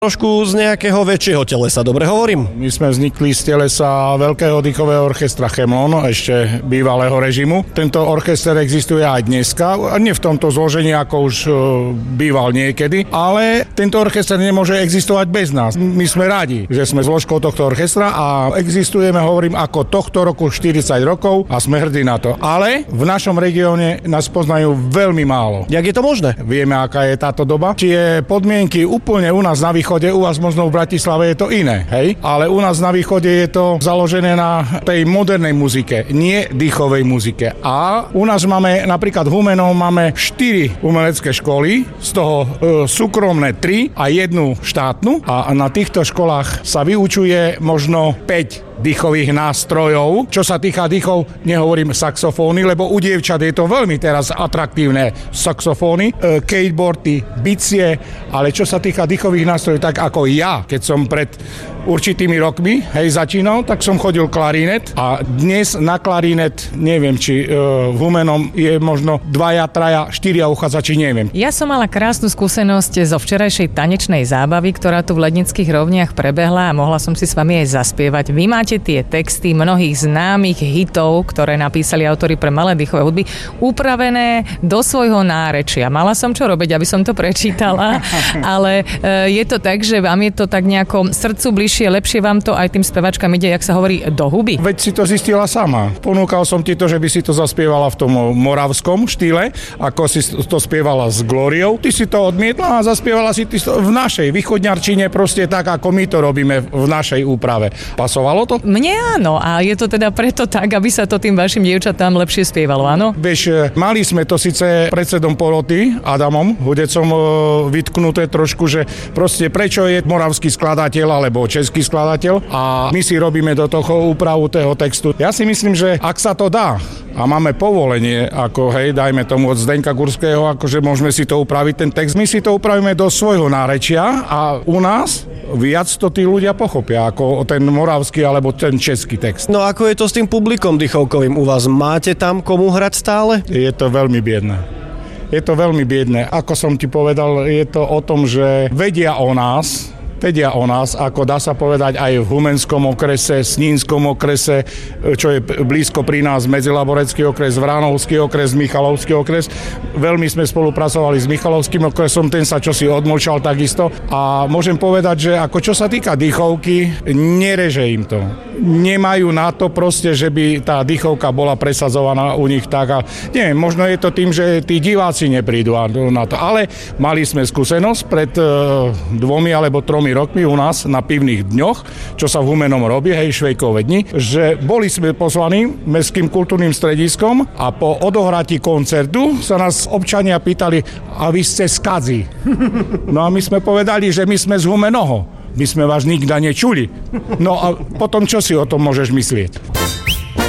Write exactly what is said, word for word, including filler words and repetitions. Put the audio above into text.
trošku z nejakého väčšieho telesa, dobre hovorím? My sme vznikli z telesa Veľkého dýchového orchestra Chemlon, ešte bývalého režimu. Tento orchester existuje aj dneska, nie v tomto zložení, ako už býval niekedy, ale tento orchester nemôže existovať bez nás. My sme radi, že sme zložkou tohto orchestra a existujeme, hovorím, ako tohto roku štyridsať rokov a sme hrdí na to. Ale v našom regióne nás poznajú veľmi málo. Jak je to možné? Vieme, aká je táto doba. Tie podmienky úplne u nás na východe, u vás možno v Bratislave je to iné, hej? Ale u nás na východe je to založené na tej modernej muzike, nie dýchovej muzike. A u nás máme, napríklad v Humennom máme štyri umelecké školy, z toho e, súkromné tri a jednu štátnu. A na týchto školách sa vyučuje možno päť dýchových nástrojov. Čo sa týka dýchov, nehovorím saxofóny, lebo u dievčat je to veľmi teraz atraktívne saxofóny, e, skateboardy, bicie, ale čo sa týka dýchových nástrojov, tak ako ja, keď som pred určitými rokmi, hej, začínal, tak som chodil klarinet a dnes na klarinet, neviem, či e, v Humennom je možno dvaja, traja, štyria uchádzači, neviem. Ja som mala krásnu skúsenosť zo včerajšej tanečnej zábavy, ktorá tu v Lednických rovniach prebehla a mohla som si s vami aj zaspievať. Vy máte tie texty mnohých známych hitov, ktoré napísali autori pre malé dýchové hudby, upravené do svojho nárečia. Mala som čo robiť, aby som to prečítala, ale e, je to tak, že vám je to tak nejako srdcu bližšie, lepšie vám to aj tým spevačkám ide, jak sa hovorí, do huby? Veď si to zistila sama. Ponúkal som ti to, že by si to zaspievala v tom moravskom štýle, ako si to spievala s Glóriou. Ty si to odmietla a zaspievala si to v našej východňarčine, proste tak, ako my to robíme v našej úprave. Pasovalo to? Mne áno, a je to teda preto tak, aby sa to tým vašim dievčatám lepšie spievalo, áno? Vieš, mali sme to síce predsedom poroty, Adamom Hudecom, vytknuté trošku, že proste prečo je moravský skladateľ alebo český skladateľ a my si robíme do toho úpravu toho textu. Ja si myslím, že ak sa to dá a máme povolenie, ako hej, dajme tomu od Zdenka Gurského, akože môžeme si to upraviť ten text, my si to upravíme do svojho nárečia a u nás viac to tí ľudia pochopia, ako ten moravský alebo ten český text. No ako je to s tým publikom dýchovkovým u vás? Máte tam komu hrať stále? Je to veľmi biedné. Je to veľmi biedné. Ako som ti povedal, je to o tom, že vedia o nás, vedia o nás, ako dá sa povedať aj v Humenskom okrese, Snínskom okrese, čo je blízko pri nás, Medzilaborecký okres, Vránovský okres, Michalovský okres. Veľmi sme spolupracovali s Michalovským okresom, ten sa čosi odmlčal takisto. A môžem povedať, že ako čo sa týka dýchovky, nereže im to. Nemajú na to proste, že by tá dýchovka bola presadzovaná u nich tak. A neviem, možno je to tým, že tí diváci neprídu na to. Ale mali sme skúsenosť pred dvomi alebo tromi rokmi u nás na pivných dňoch, čo sa v Humennom robí, hej, Švejkové dni, že boli sme poslaní Mestským kultúrnym strediskom a po odohratí koncertu sa nás občania pýtali, a vy ste z Kadzi? No a my sme povedali, že my sme z Humennoho. My sme vás nikda nečuli. No a potom čo si o tom môžeš myslieť?